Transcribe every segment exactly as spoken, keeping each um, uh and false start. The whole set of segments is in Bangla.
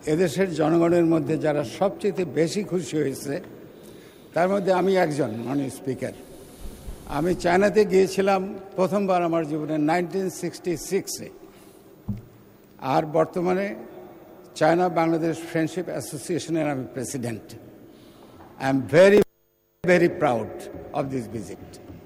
এদেশের জনগণের মধ্যে যারা সবচেয়ে বেশি খুশি হয়েছে তার মধ্যে আমি একজন, মাননীয় স্পিকার। আমি চায়নাতে গিয়েছিলাম প্রথমবার আমার জীবনে নাইনটিন সিক্সটি সিক্সে, আর বর্তমানে চায়না বাংলাদেশ ফ্রেন্ডশিপ অ্যাসোসিয়েশনের আমি president. I am very very proud of this visit.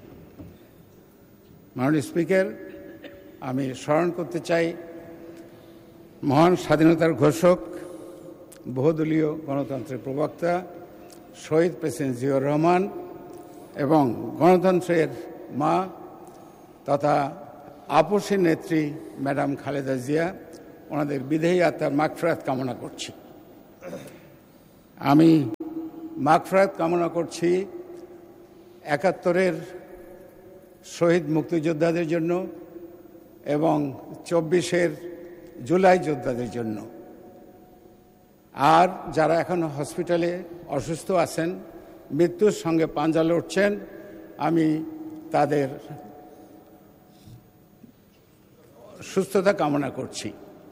মাননীয় স্পিকার, আমি স্মরণ করতে চাই মহান স্বাধীনতার ঘোষক, বহুদলীয় গণতন্ত্রের প্রবক্তা শহীদ প্রেসিডেন্ট জিয়াউর রহমান এবং গণতন্ত্রের মা তথা আপসী নেত্রী ম্যাডাম খালেদা জিয়া, ওনাদের বিদেহী আত্মার মাগফিরাত কামনা করছি। আমি মাগফিরাত কামনা করছি একাত্তরের শহীদ মুক্তিযোদ্ধাদের জন্য এবং চব্বিশের জুলাই যোদ্ধাদের জন্য। আর যারা এখন হসপিটালে অসুস্থ আছেন, মৃত্যুর সঙ্গে পাঞ্জা লড়ছেন, আমি তাদের সুস্থতা কামনা করছি।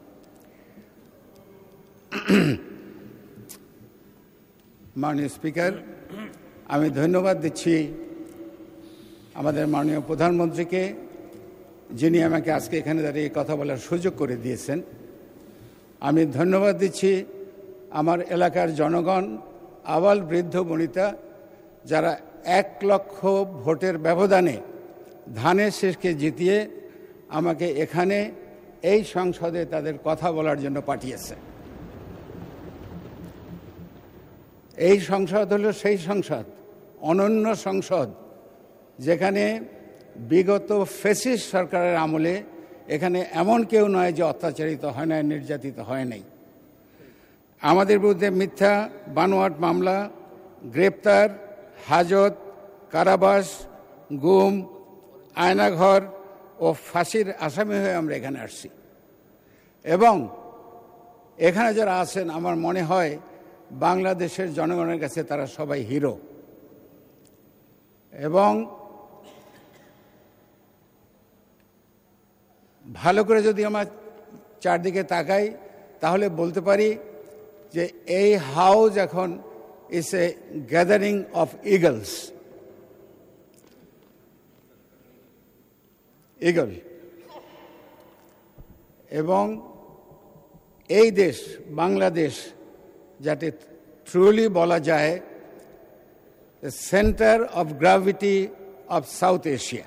মাননীয় স্পিকার, আমি ধন্যবাদ দিচ্ছি আমাদের মাননীয় প্রধানমন্ত্রীকে, যিনি আমাকে আজকে এখানে দাঁড়িয়ে কথা বলার সুযোগ করে দিয়েছেন। আমি ধন্যবাদ দিচ্ছি আমার এলাকার জনগণ, আবাল বৃদ্ধ বনিতা, যারা এক লক্ষ ভোটের ব্যবধানে ধানের শীষকে জিতিয়ে আমাকে এখানে এই সংসদে তাদের কথা বলার জন্য পাঠিয়েছে। এই সংসদ হলো সেই সংসদ, অনন্য সংসদ, যেখানে বিগত ফ্যাসিস্ট সরকারের আমলে এখানে এমন কেউ নয় যে অত্যাচারিত হয় নাই, নির্যাতিত হয় নাই। আমাদের বিরুদ্ধে মিথ্যা বানোয়াট মামলা, গ্রেপ্তার, হাজত, কারাবাস, গুম, আয়নাঘর ও ফাঁসির আসামি হয়ে আমরা এখানে আসছি। এবং এখানে যারা আছেন, আমার মনে হয় বাংলাদেশের জনগণের কাছে তারা সবাই হিরো। এবং ভালো করে যদি আমার চারদিকে তাকাই তাহলে বলতে পারি যে এই হাউস এখন is a gathering of Eagles. Eagle. এবং এই দেশ বাংলাদেশ, যাতে ট্রুলি বলা যায় centre of gravity of south Asia.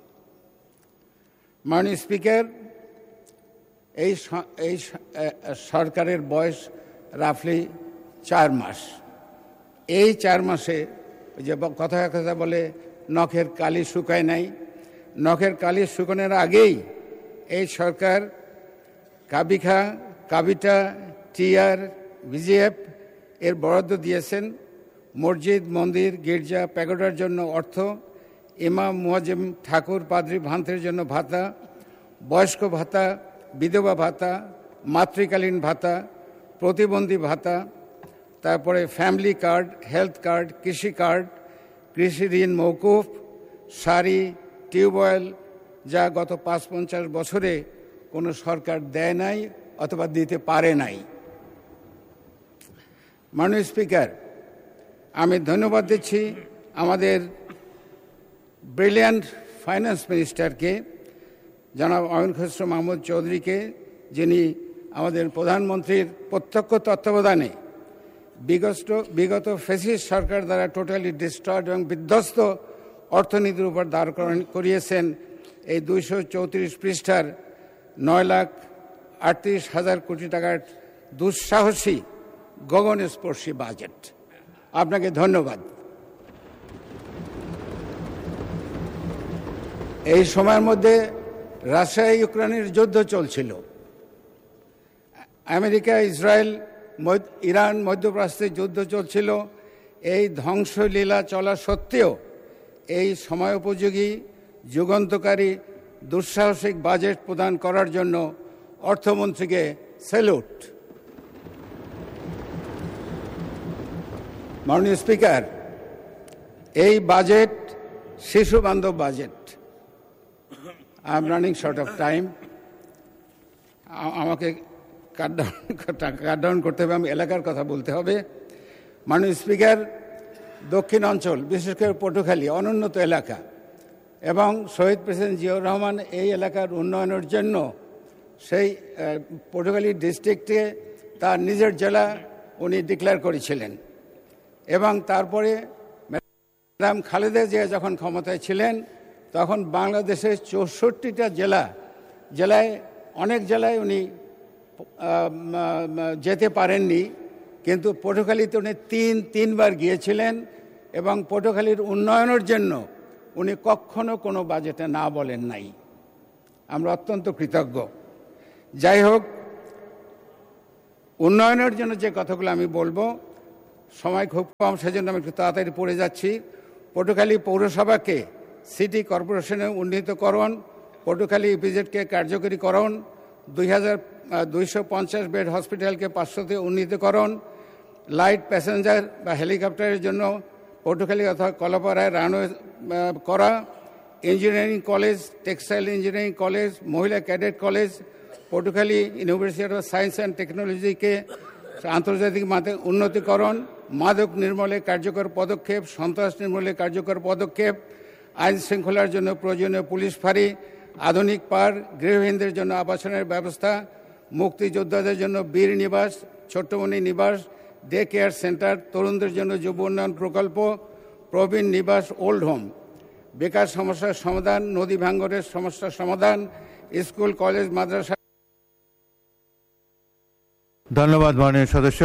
মাননীয় স্পিকার, এই এই সরকারের বয়স রাফলি চার মাস। এই চার মাসে যে কথা কথা বলে নখের কালি শুকায় নাই, নখের কালি শুকানোর আগেই এই সরকার কাবিখা, কাবিটা, টিআর, ভিজিএফ এর বরাদ্দ দিয়েছেন। মসজিদ, মন্দির, গির্জা, প্যাগোডার জন্য অর্থ, ইমাম, মুয়াজ্জিম, ঠাকুর, পাদ্রী, ভান্তের জন্য ভাতা, বয়স্ক ভাতা, বিধবা ভাতা, মাতৃকালীন ভাতা, প্রতিবন্ধী ভাতা, তারপরে ফ্যামিলি কার্ড, হেলথ কার্ড, কৃষি কার্ড, কৃষি ঋণ মৌকুফ, সারি, টিউবওয়েল, যা গত পাঁচ পঞ্চাশ বছরে কোনো সরকার দেয় নাই অথবা দিতে পারে নাই। মাননীয় স্পিকার, আমি ধন্যবাদ দিচ্ছি আমাদের ব্রিলিয়ান্ট ফাইন্যান্স মিনিস্টারকে, জনাব অমিন খসরু মাহমুদ চৌধুরীকে, যিনি আমাদের প্রধানমন্ত্রীর প্রত্যক্ষ তত্ত্বাবধানে বিগত বিগত ফ্যাসিস্ট সরকার দ্বারা টোটালি ডিস্ট্রয়েড এবং বিধ্বস্ত অর্থনীতির উপর দাঁড় করিয়েছেন এই দুইশো চৌত্রিশ পৃষ্ঠার নয় লাখ আটত্রিশ হাজার কোটি টাকার দুঃসাহসী গগনস্পর্শী বাজেট। আপনাকে ধন্যবাদ। এই সময়ের মধ্যে রাশিয়া ইউক্রেনের যুদ্ধ চলছিল, আমেরিকা, ইসরায়েল, ইরান, মধ্যপ্রাচ্যের যুদ্ধ চলছিল। এই ধ্বংসলীলা চলা সত্ত্বেও এই সময়োপযোগী, যুগান্তকারী, দুঃসাহসিক বাজেট প্রদান করার জন্য অর্থমন্ত্রীকে স্যালুট। মাননীয় স্পিকার, এই বাজেট শিশু বান্ধব budget. I am running short of time. আমাকে কাটডাউন কাটডাউন করতে হবে, আমি এলাকার কথা বলতে হবে। মাননীয় স্পিকার, দক্ষিণ অঞ্চল বিশেষ করে পটুয়াখালী অনুন্নত এলাকা এবং শহীদ প্রেসিডেন্ট জিয়াউর রহমান এই এলাকার উন্নয়নের জন্য সেই পটুয়াখালী ডিস্ট্রিক্টে তার নিজের জেলা উনি ডিক্লেয়ার করেছিলেন এবং তারপরে ম্যাডাম খালেদা জিয়া যখন ক্ষমতায় ছিলেন তখন বাংলাদেশের চৌষট্টিটা জেলা জেলায় অনেক জেলায় উনি যেতে পারেননি, কিন্তু পটুয়াখালীতে উনি তিন তিনবার গিয়েছিলেন এবং পটুয়াখালীর উন্নয়নের জন্য উনি কখনো কোনো বাজেটে না বলেন নাই। আমরা অত্যন্ত কৃতজ্ঞ। যাই হোক, উন্নয়নের জন্য যে কথাগুলো আমি বলবো, সময় খুব কম, সেজন্য আমি একটু তাড়াতাড়ি পড়ে যাচ্ছি। পটুয়াখালী পৌরসভাকে সিটি কর্পোরেশনে উন্নীতকরণ, পটুয়াখালী ইপিজেডকে কার্যকরীকরণ, দুই হাজার দুইশো পঞ্চাশ বেড হসপিটালকে পাঁচশোতে উন্নীতকরণ, লাইট প্যাসেঞ্জার বা হেলিকপ্টারের জন্য পটুয়াখালী অথবা কলাপাড়ায় রানওয়ে করা, engineering college, textile engineering college, মহিলা cadet college, Patuakhali university of science and টেকনোলজিকে আন্তর্জাতিক মাত্রায় উন্নতিকরণ, মাদক নির্মূলে কার্যকর পদক্ষেপ, সন্ত্রাস নির্মূলে কার্যকর পদক্ষেপ, আইন শৃঙ্খলার জন্য প্রয়োজনীয় পুলিশ ফাঁড়ি, আধুনিক পার্ক, গৃহহীনদের জন্য আবাসনের ব্যবস্থা, মুক্তিযোদ্ধাদের জন্য বীর নিবাস, ছোট্টমণি নিবাস, ডে কেয়ার সেন্টার, তরুণদের জন্য যুব উন্নয়ন প্রকল্প, প্রবীণ নিবাস, ওল্ড হোম, বেকার সমস্যার সমাধান, নদী ভাঙ্গনের সমস্যার সমাধান, স্কুল কলেজ মাদ্রাসা। ধন্যবাদ মাননীয় সদস্য।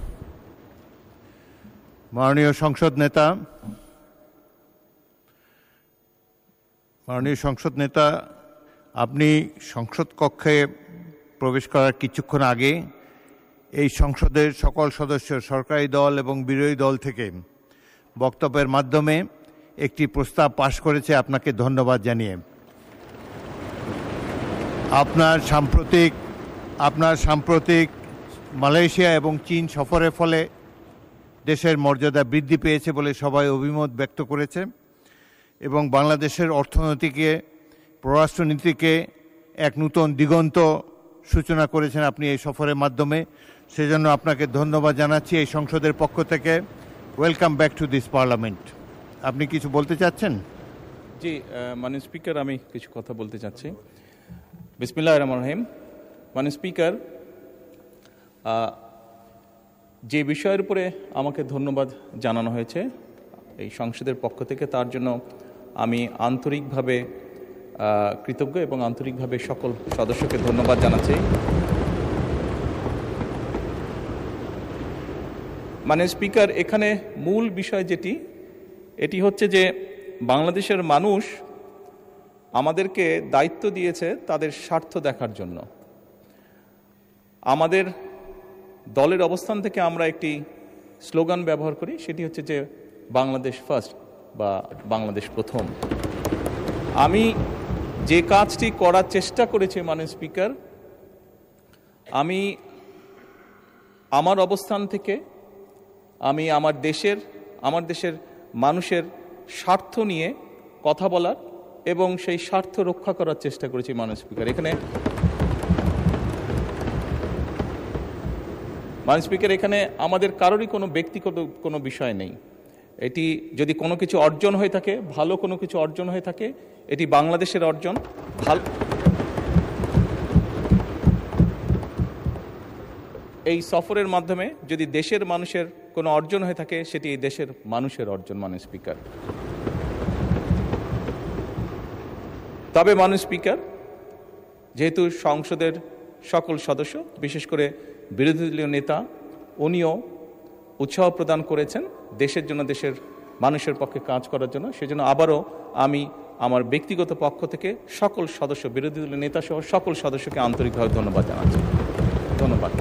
মাননীয় সংসদ নেতা মাননীয় সংসদ নেতা আপনি সংসদ কক্ষে প্রবেশ করার কিছুক্ষণ আগে এই সংসদের সকল সদস্য, সরকারি দল এবং বিরোধী দল থেকে বক্তব্যের মাধ্যমে একটি প্রস্তাব পাশ করেছে, আপনাকে ধন্যবাদ জানিয়ে। আপনার সাম্প্রতিক আপনার সাম্প্রতিক মালয়েশিয়া এবং চীন সফরের ফলে দেশের মর্যাদা বৃদ্ধি পেয়েছে বলে সবাই অভিমত ব্যক্ত করেছে এবং বাংলাদেশের অর্থনীতিকে, পররাষ্ট্রনীতিকে এক নূতন দিগন্ত সূচনা করেছেন আপনি এই সফরের মাধ্যমে। সেজন্য আপনাকে ধন্যবাদ জানাচ্ছি এই সংসদের পক্ষ থেকে। Welcome back to this parliament. আপনি কিছু বলতে চাচ্ছেন? জি মাননীয় স্পিকার, আমি কিছু কথা বলতে চাচ্ছি। বিসমিল্লাহির রহমানির রহিম। মাননীয় স্পিকার, যে বিষয়ের উপরে আমাকে ধন্যবাদ জানানো হয়েছে এই সংসদের পক্ষ থেকে, তার জন্য আমি আন্তরিকভাবে কৃতজ্ঞ এবং আন্তরিকভাবে সকল সদস্যকে ধন্যবাদ জানাচ্ছি। মানে স্পিকার, এখানে মূল বিষয় যেটি, এটি হচ্ছে যে বাংলাদেশের মানুষ আমাদেরকে দায়িত্ব দিয়েছে তাদের স্বার্থ দেখার জন্য। আমাদের দলের অবস্থান থেকে আমরা একটি স্লোগান ব্যবহার করি, সেটি হচ্ছে যে বাংলাদেশ ফার্স্ট বা বাংলাদেশ প্রথম। আমি যে কাজটি করার চেষ্টা করেছি মাননীয় স্পিকার, আমি আমার অবস্থান থেকে আমি আমার দেশের আমার দেশের মানুষের স্বার্থ নিয়ে কথা বলার এবং সেই স্বার্থ রক্ষা করার চেষ্টা করেছি মাননীয় স্পিকার। এখানে মাননীয় স্পিকার, এখানে আমাদের কারোরই কোনো ব্যক্তিগত কোনো বিষয় নেই। এটি যদি কোনো কিছু অর্জন হয়ে থাকে, ভালো কোনো কিছু অর্জন হয়ে থাকে, এটি বাংলাদেশের অর্জন। ভালো এই সফরের মাধ্যমে যদি দেশের মানুষের কোনো অর্জন হয়ে থাকে, সেটি এই দেশের মানুষের অর্জন মাননীয় স্পিকার। তবে মাননীয় স্পিকার, যেহেতু সংসদের সকল সদস্য, বিশেষ করে বিরোধী দলীয় নেতা, উনিও উৎসাহ প্রদান করেছেন দেশের জন্য, দেশের মানুষের পক্ষে কাজ করার জন্য, সেজন্য আবারও আমি আমার ব্যক্তিগত পক্ষ থেকে সকল সদস্য, বিরোধী দলীয় নেতা সহ সকল সদস্যকে আন্তরিকভাবে ধন্যবাদ জানাচ্ছি। ধন্যবাদ।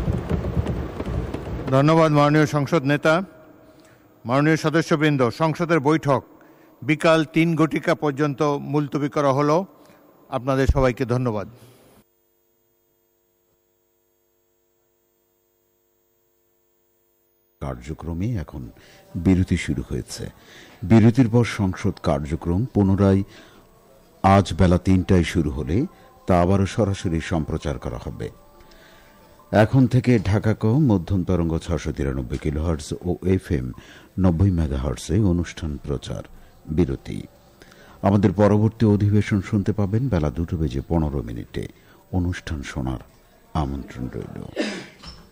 ধন্যবাদ মাননীয় সংসদ নেতা। মাননীয় সদস্যবৃন্দ, সংসদের বৈঠক বিকাল তিন ঘটিকা পর্যন্ত মুলতবি করা হলো। আপনাদের সবাইকে ধন্যবাদ। কার্যক্রমে এখন বিরতি শুরু হয়েছে। বিরতির পর সংসদ কার্যক্রম পুনরায় আজ বেলা তিনটায় শুরু হলে তা আবারও সরাসরি সম্প্রচার করা হবে। এখন থেকে ঢাকা ক মধ্যম তরঙ্গ ছশো তিরানব্বই কিলোহার্টজ ও এফ এম নব্বই মেগাহার্টজে অনুষ্ঠান প্রচার। বিরতি। আমাদের পরবর্তী অধিবেশন শুনতে পাবেন বেলা দুটো বেজে পনেরো মিনিটে। অনুষ্ঠান শোনার আমন্ত্রণ রইল।